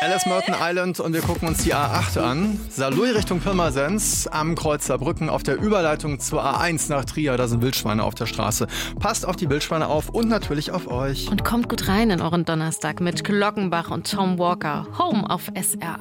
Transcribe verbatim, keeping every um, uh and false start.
Alice Merton Island und wir gucken uns die A acht an. Saarlouis Richtung Pirmasens am Kreuz Saarbrücken auf der Überleitung zur A eins nach Trier. Da sind Wildschweine auf der Straße. Passt auf die Wildschweine auf und natürlich auf euch. Und kommt gut rein in euren Donnerstag mit Glockenbach und Tom Walker. Home auf S R